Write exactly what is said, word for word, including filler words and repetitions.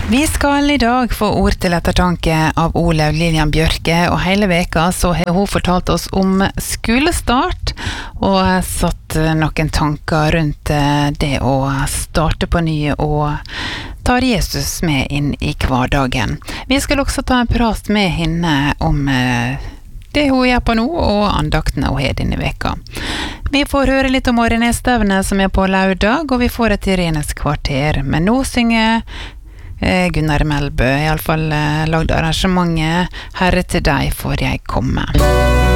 Vi skal i dag få ord til ettertanke av Olaug Lillian Bjørke, og hele veka så har hun fortalt oss om skolestart, og satt noen tanker rundt det å starte på ny og tar Jesus med inn i hverdagen. Vi skal også ta en prat med henne om det hun gjør på nå, og andaktene hun har denne veka. Vi får høre litt om morgenestevnet som er på lørdag, og vi får et Irenes kvarter, men nå synger Gunnar Melbø, i alle fall lagd arrangementet «Herre til deg får jeg komme».